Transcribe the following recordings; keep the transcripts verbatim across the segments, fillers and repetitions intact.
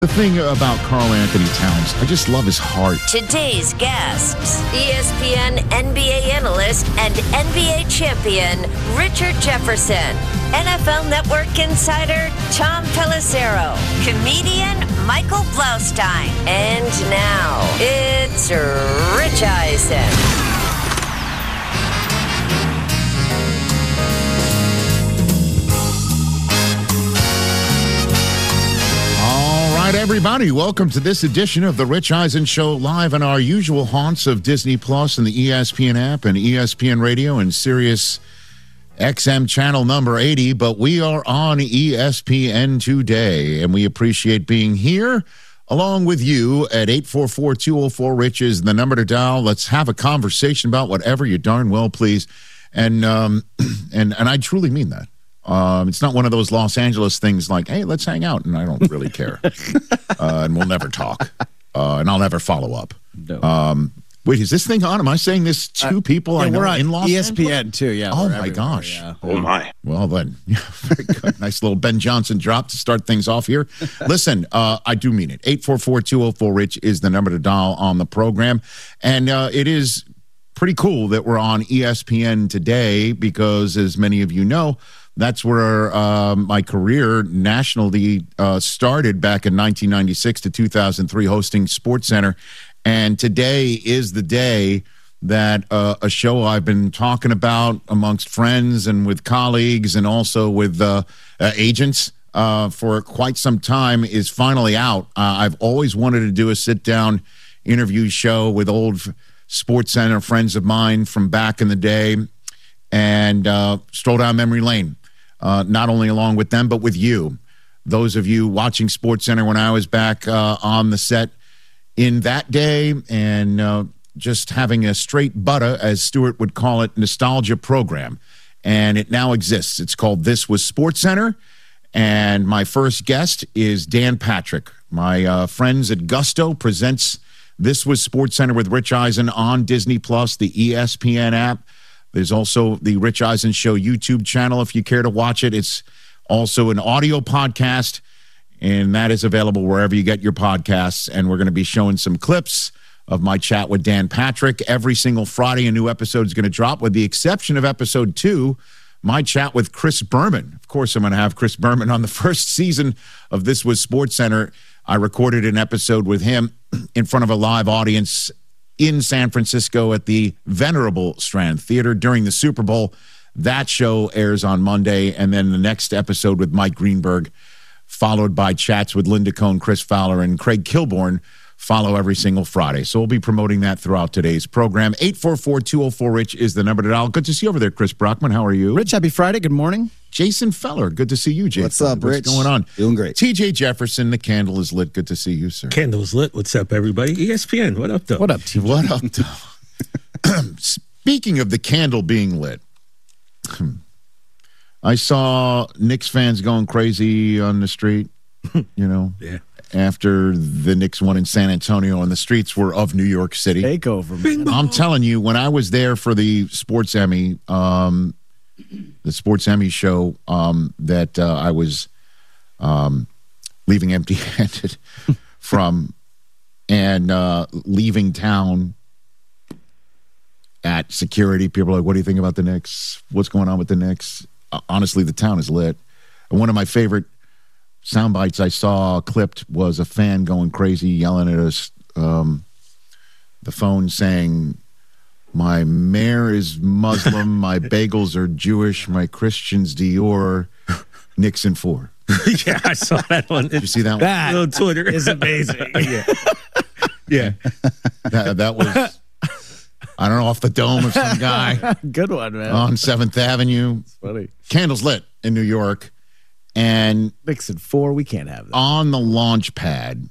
The thing about Karl Anthony Towns, I just love his heart. Today's guests, E S P N N B A analyst and N B A champion Richard Jefferson, N F L Network insider Tom Pelissero, comedian Michael Blaustein, and now it's Rich Eisen. All right, everybody, welcome to this edition of the Rich Eisen Show, live in our usual haunts of Disney Plus and the E S P N app and E S P N Radio and Sirius X M channel number eighty. But we are on E S P N today, and we appreciate being here along with you at eight four four, two oh four, RICH is the number to dial. Let's have a conversation about whatever you darn well please. And um, and and I truly mean that. Um, it's not one of those Los Angeles things like, hey, let's hang out, and I don't really care. uh, and we'll never talk. Uh, and I'll never follow up. No. Um, wait, is this thing on? Am I saying this to uh, people yeah, I know we're on in Los E S P N Angeles? too, yeah. Oh, my gosh. Yeah. Oh, my. Well, then, yeah, very good. Nice little Ben Johnson drop to start things off here. Listen, uh, I do mean it. eight four four, two oh four, RICH is the number to dial on the program. And uh, it is pretty cool that we're on E S P N today because, as many of you know, that's where uh, my career nationally uh, started back in nineteen ninety-six to two thousand three, hosting SportsCenter. And today is the day that uh, a show I've been talking about amongst friends and with colleagues and also with uh, uh, agents uh, for quite some time is finally out. Uh, I've always wanted to do a sit-down interview show with old SportsCenter friends of mine from back in the day and uh, stroll down memory lane. Uh, not only along with them, but with you. Those of you watching SportsCenter when I was back uh, on the set in that day and uh, just having a straight butter, as Stewart would call it, nostalgia program. And it now exists. It's called This Was SportsCenter. And my first guest is Dan Patrick. My uh, friends at Gusto presents This Was SportsCenter with Rich Eisen on Disney Plus, the E S P N app. There's also the Rich Eisen Show YouTube channel if you care to watch it. It's also an audio podcast, and that is available wherever you get your podcasts. And we're going to be showing some clips of my chat with Dan Patrick. Every single Friday, a new episode is going to drop, with the exception of episode two, my chat with Chris Berman. Of course, I'm going to have Chris Berman on the first season of This Was SportsCenter. I recorded an episode with him in front of a live audience in San Francisco at the venerable Strand Theater during the Super Bowl. That show airs on Monday, and then the next episode with Mike Greenberg, followed by chats with Linda Cohn, Chris Fowler, and Craig Kilborn, follow every single Friday. So we'll be promoting that throughout today's program. eight four four, two oh four, RICH is the number to dial. Good to see you over there, Chris Brockman. How are you? Rich, happy Friday. Good morning. Jason Feller. Good to see you, Jason. What's up, Rich? What's going on? Doing great. T J Jefferson, the candle is lit. Good to see you, sir. Candle's lit. What's up, everybody? E S P N, what up, though? What up, T J? What up, though? Speaking of the candle being lit, I saw Knicks fans going crazy on the street, you know, Yeah. after the Knicks won in San Antonio, and the streets were of New York City. Takeover, man. I'm telling you, when I was there for the Sports Emmy, um, the Sports Emmy show um, that uh, I was um, leaving empty-handed from and uh, leaving town at security, people are like, what do you think about the Knicks? What's going on with the Knicks? Uh, honestly, the town is lit. And one of my favorite sound bites I saw clipped was a fan going crazy, yelling at us, um, the phone saying, my mayor is Muslim, my bagels are Jewish, my Christian's Dior, Nixon four. Yeah, I saw that one. Did you see that one? That on Twitter is amazing. Yeah. Yeah. That, that was, I don't know, off the dome of some guy Good one, man. on seventh Avenue. Funny. Candles lit in New York. And Nixon four, we can't have that. on the launch pad,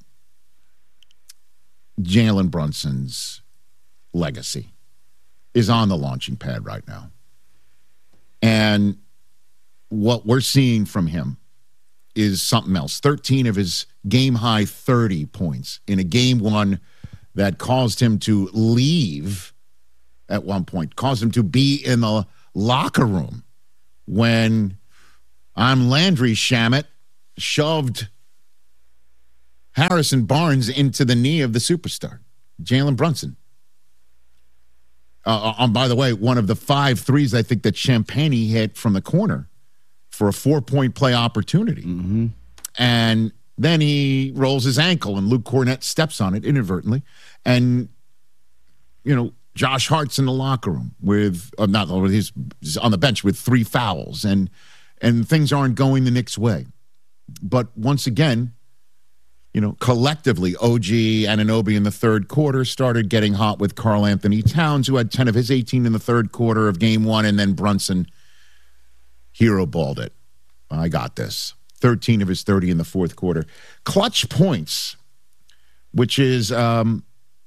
Jalen Brunson's legacy is on the launching pad right now. And what we're seeing from him is something else. thirteen of his game-high thirty points in a game one that caused him to leave at one point, caused him to be in the locker room when I'm Landry Shamet shoved Harrison Barnes into the knee of the superstar, Jalen Brunson. Uh, on, by the way, one of the five threes I think that Champagne hit from the corner for a four-point play opportunity. Mm-hmm. And then he rolls his ankle, and Luke Cornett steps on it inadvertently. And, you know, Josh Hart's in the locker room with, uh, not he's on the bench with three fouls, and and things aren't going the Knicks' way. But once again, you know, collectively, O G Anunoby in the third quarter started getting hot with Karl Anthony Towns, who had ten of his eighteen in the third quarter of game one, and then Brunson hero balled it. I got this. thirteen of his thirty in the fourth quarter. Clutch points, which is um,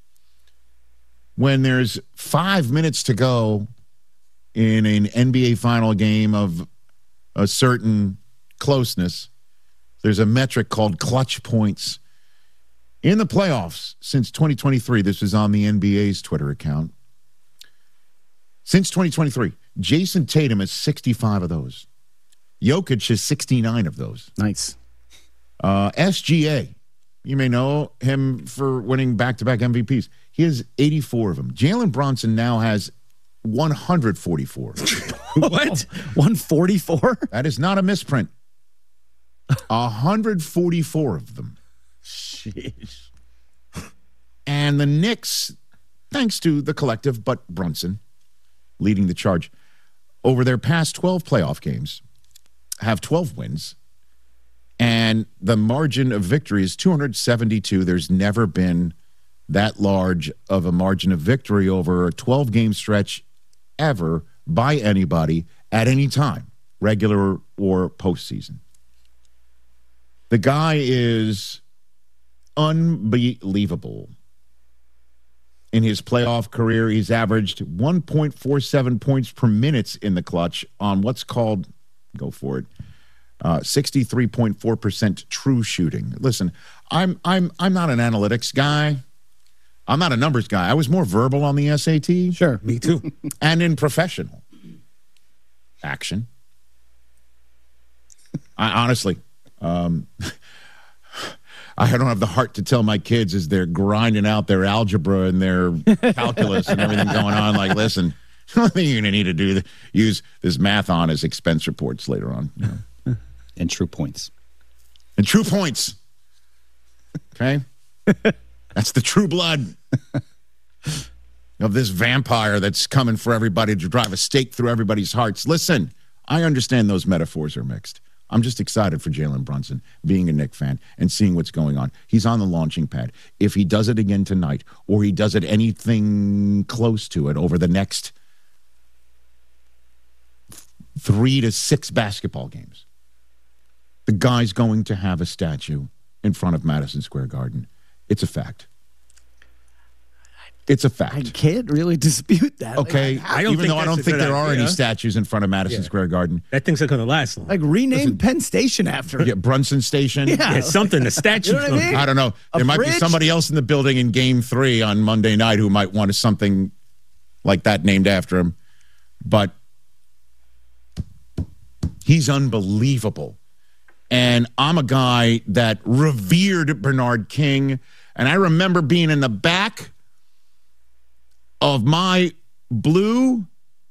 when there's five minutes to go in an N B A final game of a certain closeness. There's a metric called clutch points. In the playoffs since twenty twenty-three, this is on the N B A's Twitter account. Since twenty twenty-three, Jason Tatum has sixty-five of those. Jokic has sixty-nine of those. Nice. Uh, S G A, you may know him for winning back-to-back M V Ps. He has eighty-four of them. Jalen Brunson now has one hundred forty-four. What? one forty-four? That is not a misprint. one hundred forty-four of them. Sheesh. And the Knicks, thanks to the collective, but Brunson leading the charge, over their past twelve playoff games, have twelve wins, and the margin of victory is two hundred seventy-two. There's never been that large of a margin of victory over a twelve-game stretch ever by anybody at any time, regular or postseason. The guy is unbelievable. In his playoff career, he's averaged one point four seven points per minute in the clutch on what's called, go for it, uh, sixty-three point four percent true shooting. Listen, I'm I'm I'm not an analytics guy. I'm not a numbers guy. I was more verbal on the S A T. Sure. Me too. And in professional action. I honestly, um, I don't have the heart to tell my kids as they're grinding out their algebra and their calculus and everything going on. Like, listen, the only thing you're going to need to do is use this math on is expense reports later on. You know? And true points. And true points. Okay? That's the true blood of this vampire that's coming for everybody to drive a stake through everybody's hearts. Listen, I understand those metaphors are mixed. I'm just excited for Jalen Brunson, being a Knicks fan and seeing what's going on. He's on the launching pad. If he does it again tonight, or he does it anything close to it over the next three to six basketball games, the guy's going to have a statue in front of Madison Square Garden. It's a fact. It's a fact. I can't really dispute that. Okay, Like, I don't even think though I that's don't a think good there are idea. any statues in front of Madison Yeah. Square Garden. That thing's not going to last long. like rename Penn Station after it. Yeah, Brunson Station. Yeah. Yeah, something. The statue. You know what I mean? I don't know. A There might be bridge? somebody else in the building in game three on Monday night who might want something like that named after him. But he's unbelievable. And I'm a guy that revered Bernard King. And I remember being in the back of my blue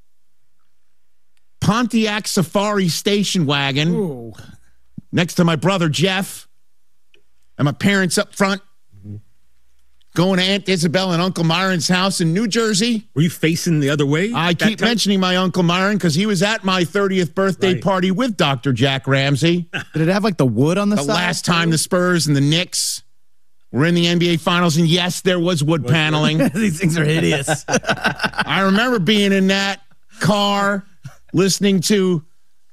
Pontiac Safari station wagon Ooh. next to my brother Jeff and my parents up front, going to Aunt Isabel and Uncle Myron's house in New Jersey. Were you facing the other way? I that keep time? mentioning my Uncle Myron because he was at my thirtieth birthday Right. party with Doctor Jack Ramsey. Did it have like the wood on the, The side? last time the Spurs and the Knicks were in the N B A Finals, and yes, there was wood paneling. These things are hideous. I remember being in that car listening to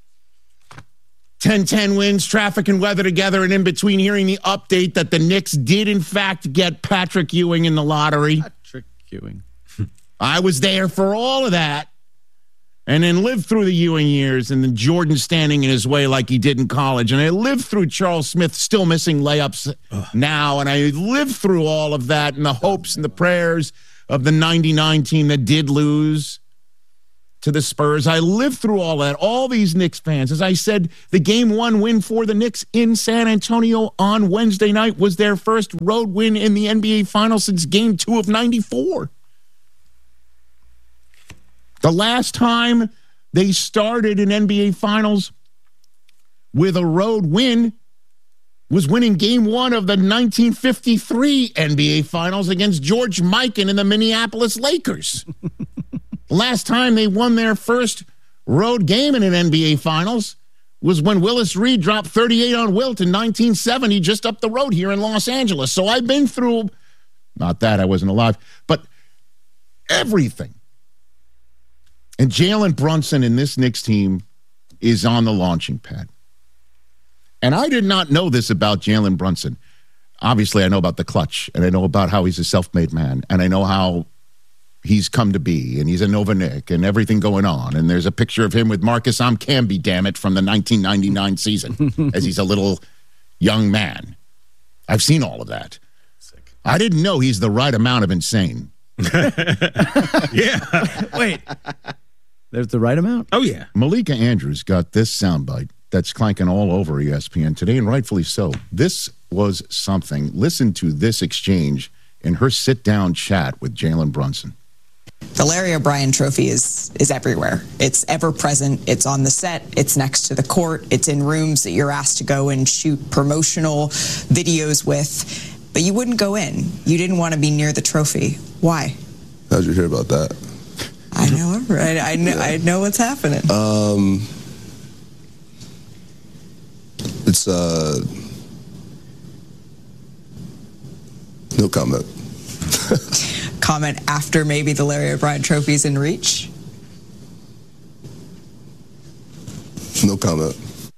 ten ten wins, traffic and weather together, and in between hearing the update that the Knicks did in fact get Patrick Ewing in the lottery. Trick Ewing. I was there for all of that. And then lived through the Ewing years and then Jordan standing in his way like he did in college. And I lived through Charles Smith still missing layups now. And I lived through all of that and the hopes and the prayers of the ninety-nine team that did lose. to the Spurs. I lived through all that, all these Knicks fans. As I said, the game one win for the Knicks in San Antonio on Wednesday night was their first road win in the N B A Finals since game two of ninety-four. The last time they started an N B A Finals with a road win was winning game one of the nineteen fifty-three N B A Finals against George Mikan and the Minneapolis Lakers. Last time they won their first road game in an N B A Finals was when Willis Reed dropped thirty-eight on Wilt in nineteen seventy just up the road here in Los Angeles. So I've been through, not that I wasn't alive, but everything. And Jalen Brunson in this Knicks team is on the launching pad. And I did not know this about Jalen Brunson. Obviously, I know about the clutch, and I know about how he's a self-made man, and I know how he's come to be, and he's a Nova Knick, and everything going on. And there's a picture of him with Marcus Amcambi, damn it, from the nineteen ninety-nine season, as he's a little young man. I've seen all of that. Sick. I didn't know he's the right amount of insane. Yeah. Wait. There's the right amount? Oh, yeah. Malika Andrews got this soundbite that's clanking all over E S P N today, and rightfully so. This was something. Listen to this exchange in her sit-down chat with Jalen Brunson. The Larry O'Brien trophy is is everywhere. It's ever present. It's on the set. It's next to the court. It's in rooms that you're asked to go and shoot promotional videos with. But you wouldn't go in. You didn't want to be near the trophy. Why? How'd you hear about that? I know, right? I know, I know what's happening. Um, it's, uh, no comment. Comment after maybe the Larry O'Brien trophy's in reach? No comment.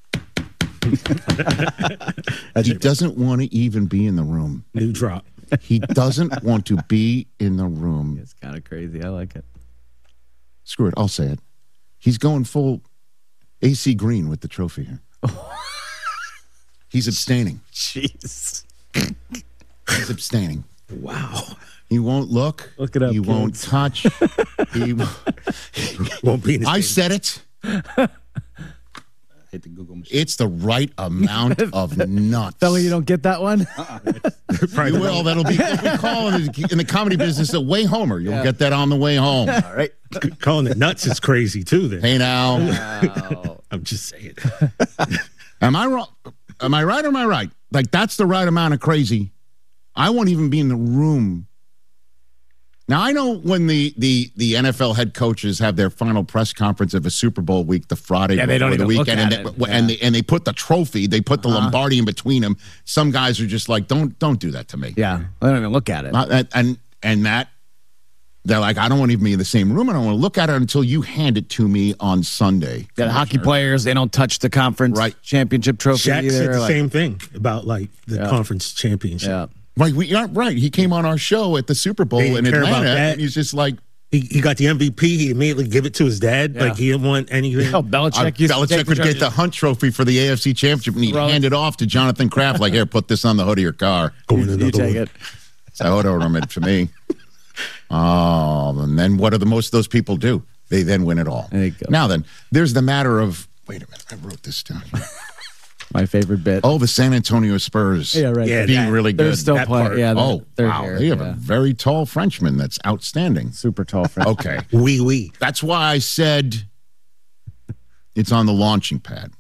He doesn't want to even be in the room. New drop. He doesn't want to be in the room. It's kind of crazy. I like it. Screw it. I'll say it. He's going full A C Green with the trophy here. He's abstaining. Jeez. He's abstaining. Wow. He won't look. Look it up, He kids. won't touch. He Won't be in his I game. said it. Hit the Google machine. It's the right amount of nuts. Fella, you don't get that one? You will. That'll be what we call in the, in the comedy business a way homer. You'll Yeah. get that on the way home. All right. Calling it nuts is crazy, too, then. Hey, now. Wow. I'm just saying. Am I wrong? Am I right or am I right? Like, that's the right amount of crazy. I won't even be in the room. Now, I know when the, the, the N F L head coaches have their final press conference of a Super Bowl week, the Friday Yeah, they before don't the even look weekend, at and, it. they, and, they, and they put the trophy, they put the Uh-huh. Lombardi in between them. Some guys are just like, don't don't do that to me. Yeah. I don't even look at it. Not that, and, and that, they're like, I don't want to even be in the same room. I don't want to look at it until you hand it to me on Sunday. Got hockey players, they don't touch the conference Right. championship trophy Shaq either. said the like- same thing about, like, the Yeah. conference championship. Yeah. Right, we, yeah, right. He came on our show at the Super Bowl They didn't in care about Atlanta, that. and he's just like, He, he got the M V P. He immediately gave it to his dad. Yeah. Like, he didn't want anything. Oh, Belichick, Uh, used to Belichick take would the get the Hunt Trophy for the A F C Championship, and he'd Throw it. hand it off to Jonathan Kraft, like, here, put this on the hood of your car. Going You another take one. it. So I order it for me. Oh, and then what do the most of those people do? They then win it all. There you go. Now then, there's the matter of, wait a minute, I wrote this down. My favorite bit. Oh, the San Antonio Spurs yeah, right. Yeah, being that- really They're good. still that playing. part. Yeah. They're, oh, they're wow. here, They have yeah. a very tall Frenchman that's outstanding. super tall friend. Okay. Wee wee. That's why I said it's on the launching pad.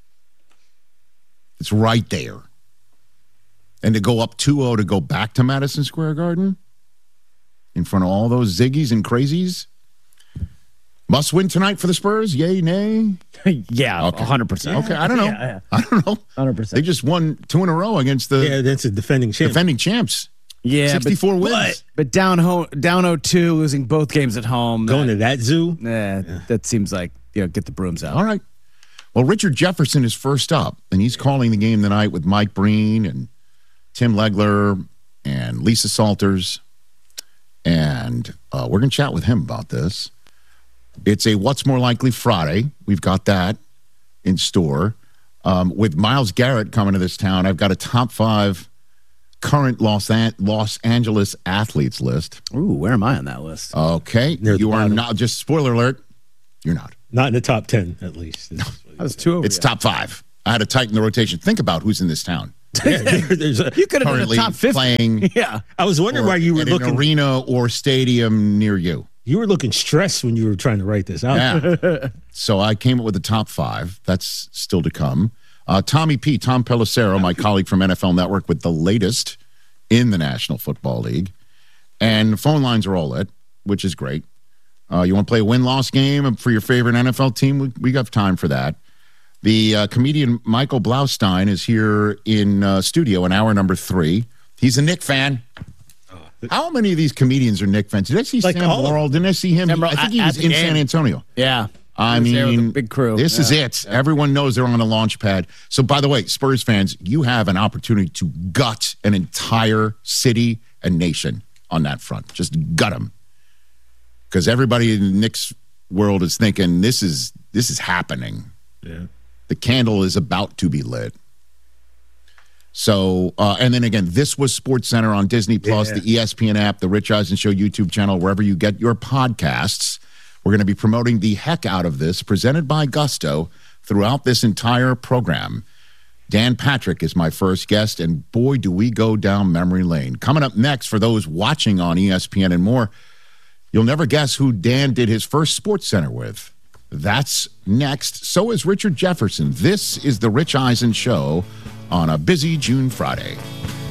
It's right there. And to go up two oh to go back to Madison Square Garden in front of all those Ziggies and crazies. Must win tonight for the Spurs? Yay, nay? yeah, Okay. one hundred percent. Okay, I don't know. Yeah, yeah. I don't know. one hundred percent. They just won two in a row against the Yeah, that's a defending champ. defending champs. Yeah, sixty-four but, wins. But, but down home, down oh two, losing both games at home. Going that, to that zoo. nah, that seems like, you know, get the brooms out. All right. Well, Richard Jefferson is first up, and he's calling the game tonight with Mike Breen and Tim Legler and Lisa Salters. And uh, we're going to chat with him about this. It's a What's More Likely Friday. We've got that in store. Um, with Myles Garrett coming to this town, I've got a top five current Los, An- Los Angeles athletes list. Ooh, where am I on that list? Okay. Near the You are bottom. not, just spoiler alert, You're not. Not in the top ten, at least. That was two over. It's yeah. top five. I had to tighten the rotation. Think about who's in this town. Yeah, there's a, You could have been Currently a top fifty. playing Yeah. I was wondering or why you were at looking. an arena or stadium near you. You were looking stressed when you were trying to write this out. Yeah. So I came up with the top five. That's still to come. Uh, Tommy P, Tom Pelissero, my colleague from N F L Network, with the latest in the National Football League. And the phone lines are all lit, which is great. Uh, you want to play a win-loss game for your favorite N F L team? We, we got time for that. The uh, comedian Michael Blaustein is here in uh, studio in hour number three. He's a Knick fan. How many of these comedians are Knick fans? Did I see Like Sam all of Laurel? Didn't I see him? Sam I think he at- was at in the San game. Antonio. Yeah. I He was there with mean, a big crew. this is Yeah. it. Everyone knows they're on a launch pad. So, by the way, Spurs fans, you have an opportunity to gut an entire city and nation on that front. Just gut them. Because everybody in the Knicks world is thinking this is this is happening. Yeah. The candle is about to be lit. So, uh, and then again, this was SportsCenter on Disney Plus, Yeah. the E S P N app, the Rich Eisen Show YouTube channel, wherever you get your podcasts. We're going to be promoting the heck out of this, presented by Gusto, throughout this entire program. Dan Patrick is my first guest, and boy, do we go down memory lane. Coming up next, for those watching on E S P N and more, you'll never guess who Dan did his first SportsCenter with. That's next. So is Richard Jefferson. This is the Rich Eisen Show on a busy June Friday.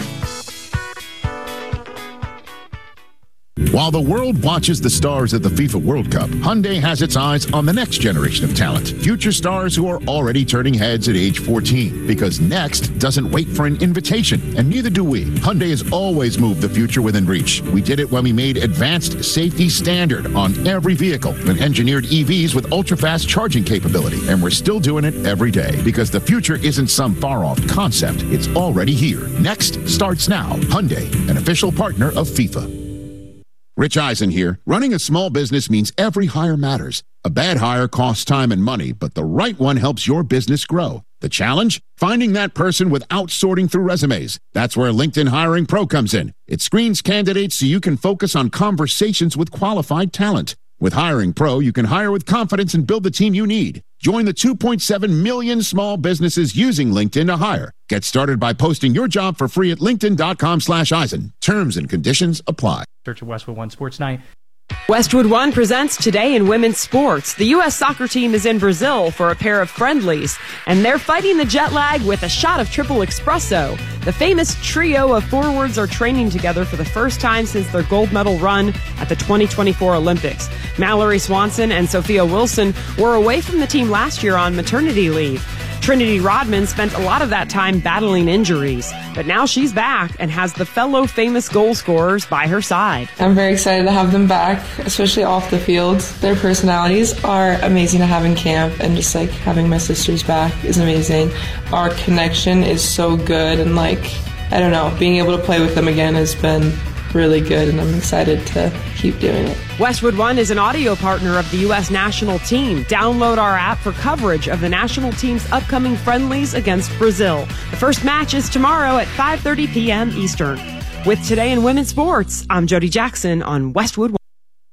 While the world watches the stars at the FIFA World Cup, Hyundai has its eyes on the next generation of talent. Future stars who are already turning heads at age fourteen. Because next doesn't wait for an invitation, and neither do we. Hyundai has always moved the future within reach. We did it when we made advanced safety standard on every vehicle and engineered E Vs with ultra-fast charging capability. And we're still doing it every day because the future isn't some far-off concept. It's already here. Next starts now. Hyundai, an official partner of FIFA. Rich Eisen here. Running a small business means every hire matters. A bad hire costs time and money, but the right one helps your business grow. The challenge? Finding that person without sorting through resumes. That's where LinkedIn Hiring Pro comes in. It screens candidates so you can focus on conversations with qualified talent. With Hiring Pro, you can hire with confidence and build the team you need. Join the two point seven million small businesses using LinkedIn to hire. Get started by posting your job for free at linkedin.com slash Eisen. Terms and conditions apply. Search of Westwood One Sports Night. Westwood One presents Today in Women's Sports. The U S soccer team is in Brazil for a pair of friendlies, and they're fighting the jet lag with a shot of triple espresso. The famous trio of forwards are training together for the first time since their gold medal run at the twenty twenty-four Olympics. Mallory Swanson and Sophia Wilson were away from the team last year on maternity leave. Trinity Rodman spent a lot of that time battling injuries, but now she's back and has the fellow famous goal scorers by her side. I'm very excited to have them back, especially off the field. Their personalities are amazing to have in camp, and just like having my sisters back is amazing. Our connection is so good, and like, I don't know, being able to play with them again has been really good, and I'm excited to keep doing it. Westwood One is an audio partner of the U S national team. Download our app for coverage of the national team's upcoming friendlies against Brazil. The first match is tomorrow at five thirty p.m. Eastern. With Today in Women's Sports, I'm Jody Jackson on Westwood One.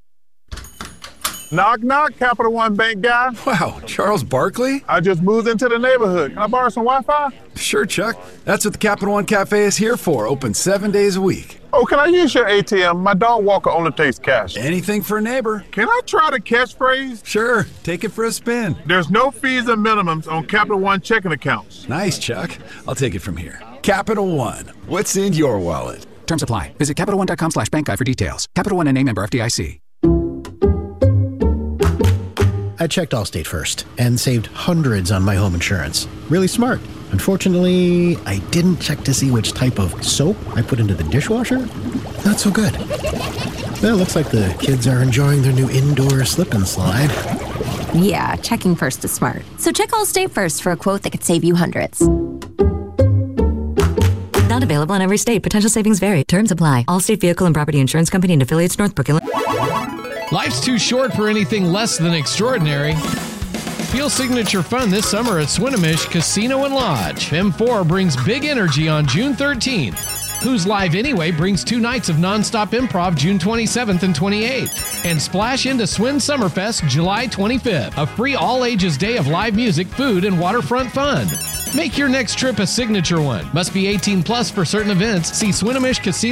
Knock, knock, Capital One Bank guy. Wow, Charles Barkley? I just moved into the neighborhood. Can I borrow some Wi-Fi? Sure, Chuck. That's what the Capital One Cafe is here for, open seven days a week. Oh, can I use your A T M? My dog Walker only takes cash. Anything for a neighbor. Can I try the catchphrase? Sure, take it for a spin. There's no fees and minimums on Capital One checking accounts. Nice, Chuck. I'll take it from here. Capital One, what's in your wallet? Terms apply. Visit CapitalOne.com slash bank guide for details. Capital One and A member F D I C. I checked Allstate first and saved hundreds on my home insurance. Really smart. Unfortunately, I didn't check to see which type of soap I put into the dishwasher. Not so good. Well, looks like the kids are enjoying their new indoor slip and slide. Yeah, checking first is smart. So check Allstate first for a quote that could save you hundreds. Not available in every state. Potential savings vary. Terms apply. Allstate Vehicle and Property Insurance Company and affiliates, Northbrook, Illinois. Life's too short for anything less than extraordinary. Feel signature fun this summer at Swinomish Casino and Lodge. M four brings big energy on June thirteenth. Who's Live Anyway brings two nights of nonstop improv June twenty-seventh and twenty-eighth. And splash into Swin Summerfest July twenty-fifth, a free all-ages day of live music, food, and waterfront fun. Make your next trip a signature one. Must be eighteen plus for certain events. See Swinomish Casino